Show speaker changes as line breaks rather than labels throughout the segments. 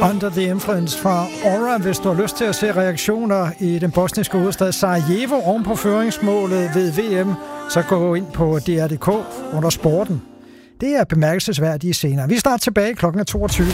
Under the Influence fra Aura. Hvis du har lyst til at se reaktioner i den bosniske hovedstad Sarajevo oven på føringsmålet ved VM, så gå ind på DR.dk under sporten. Det er bemærkelsesværdige scener. Vi starter tilbage kl. 22.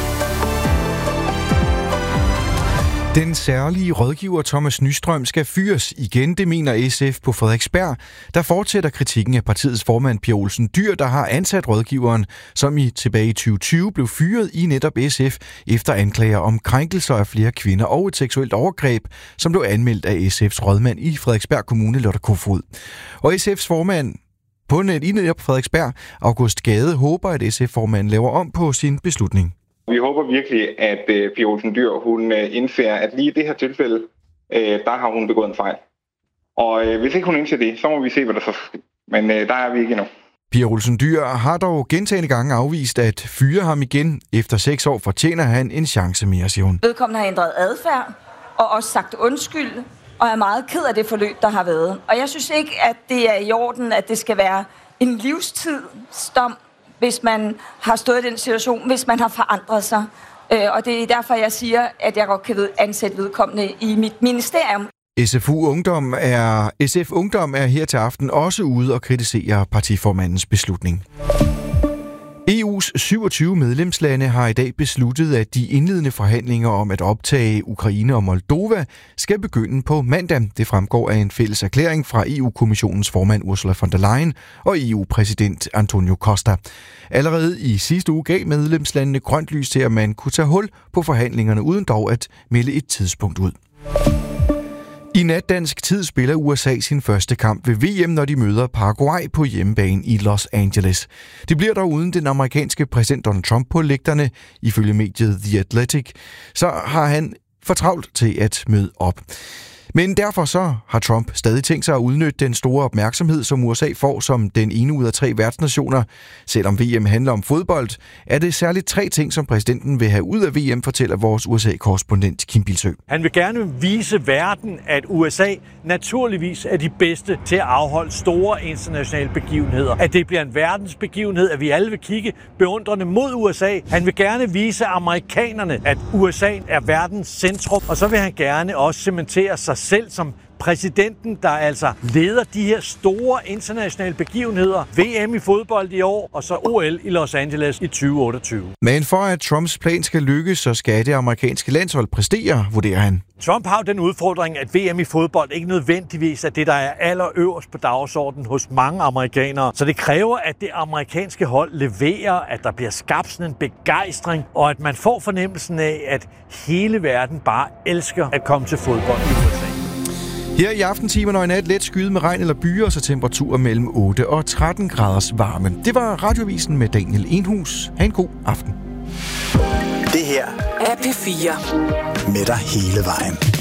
Den særlige rådgiver Thomas Nystrøm skal fyres igen, det mener SF på Frederiksberg. Der fortsætter kritikken af partiets formand Pia Olsen Dyhr, der har ansat rådgiveren, som tilbage i 2020 blev fyret i netop SF efter anklager om krænkelser af flere kvinder og et seksuelt overgreb, som blev anmeldt af SF's rådmand i Frederiksberg Kommune, Lotte Kofod. Og SF's formand i netop Frederiksberg, August Gade, håber, at SF-formanden laver om på sin beslutning.
Vi håber virkelig, at Pia Olsen Dyhr, hun indser, at lige i det her tilfælde, der har hun begået en fejl. Og hvis ikke hun indser det, så må vi se, hvad der så sker. Men der er vi ikke endnu.
Pia Olsen Dyhr har dog gentagne gange afvist at fyre ham igen. Efter 6 år fortjener han en chance mere, siger hun.
Vedkommende har ændret adfærd og også sagt undskyld, og er meget ked af det forløb, der har været. Og jeg synes ikke, at det er i orden, at det skal være en livstidsdom, hvis man har stået i den situation, hvis man har forandret sig. Og det er derfor, jeg siger, at jeg godt kan ansætte vedkommende i mit ministerium.
SF Ungdom er her til aften også ude og kritisere partiformandens beslutning. EU's 27 medlemslande har i dag besluttet, at de indledende forhandlinger om at optage Ukraine og Moldova skal begynde på mandag. Det fremgår af en fælles erklæring fra EU-kommissionens formand Ursula von der Leyen og EU-præsident Antonio Costa. Allerede i sidste uge gav medlemslandene grønt lys til, at man kunne tage hul på forhandlingerne, uden dog at melde et tidspunkt ud. I nat dansk tid spiller USA sin første kamp ved VM, når de møder Paraguay på hjemmebane i Los Angeles. Det bliver dog uden den amerikanske præsident Donald Trump på lægterne. Ifølge mediet The Athletic, så har han for travlt til at møde op. Men derfor så har Trump stadig tænkt sig at udnytte den store opmærksomhed, som USA får som den ene ud af 3 værtsnationer. Selvom VM handler om fodbold, er det særligt 3 ting, som præsidenten vil have ud af VM, fortæller vores USA-korrespondent Kim Bilsø.
Han vil gerne vise verden, at USA naturligvis er de bedste til at afholde store internationale begivenheder. At det bliver en verdensbegivenhed, at vi alle vil kigge beundrende mod USA. Han vil gerne vise amerikanerne, at USA er verdens centrum, og så vil han gerne også cementere sig selv som præsidenten, der altså leder de her store internationale begivenheder. VM i fodbold i år, og så OL i Los Angeles i 2028.
Men for at Trumps plan skal lykkes, så skal det amerikanske landshold præstere, vurderer han.
Trump har den udfordring, at VM i fodbold ikke nødvendigvis er det, der er allerøverst på dagsordenen hos mange amerikanere. Så det kræver, at det amerikanske hold leverer, at der bliver skabt sådan en begejstring, og at man får fornemmelsen af, at hele verden bare elsker at komme til fodbold i USA.
Her i aftentimen og i nat let skyde med regn eller byer, så temperaturer mellem 8 og 13 graders varme. Det var Radioavisen med Daniel Enhus. Ha' en god aften.
Det her er P4 med dig hele vejen.